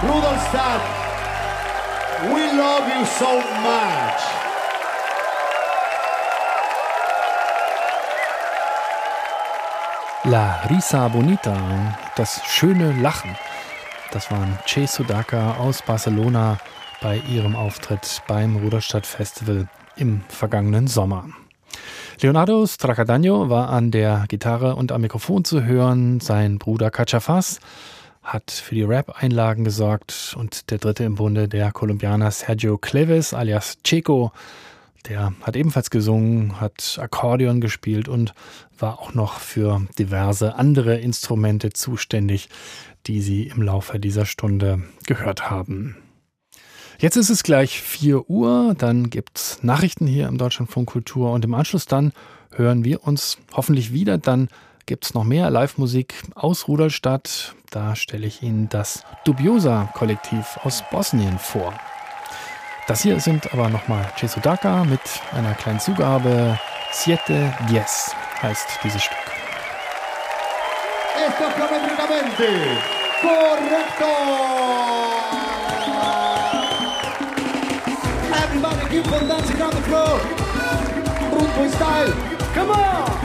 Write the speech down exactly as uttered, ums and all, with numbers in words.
Rudolstadt, we love you so much. La Risa Bonita, das schöne Lachen. Das waren Che Sudaca aus Barcelona bei ihrem Auftritt beim Rudolstadt Festival im vergangenen Sommer. Leonardo Stracadagno war an der Gitarre und am Mikrofon zu hören. Sein Bruder Cachafaz hat für die Rap-Einlagen gesorgt und der dritte im Bunde, der Kolumbianer Sergio Cleves alias Checo, der hat ebenfalls gesungen, hat Akkordeon gespielt und war auch noch für diverse andere Instrumente zuständig, die Sie im Laufe dieser Stunde gehört haben. Jetzt ist es gleich vier Uhr, dann gibt's Nachrichten hier im Deutschlandfunk Kultur und im Anschluss dann hören wir uns hoffentlich wieder. Dann gibt's noch mehr Live-Musik aus Rudolstadt. Da stelle ich Ihnen das Dubiosa-Kollektiv aus Bosnien vor. Das hier sind aber nochmal Che Sudaca mit einer kleinen Zugabe. Siete Diez heißt dieses Stück. Esto es geométricamente correcto. Everybody keep on dancing on the floor. Rumbo style. Come on.